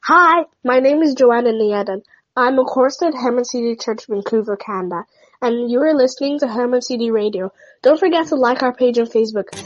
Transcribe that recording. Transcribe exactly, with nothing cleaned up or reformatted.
Hi, my name is Joanna Nieden. I'm a chorister at Herman City Church, Vancouver, Canada, and you are listening to Herman City Radio. Don't forget to like our page on Facebook.